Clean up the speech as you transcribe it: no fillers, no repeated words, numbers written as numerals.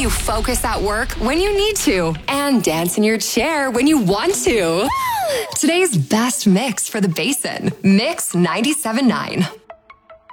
you focus at work when you need to and dance in your chair when you want to. Today's best mix for the Basin. Mix 97.9.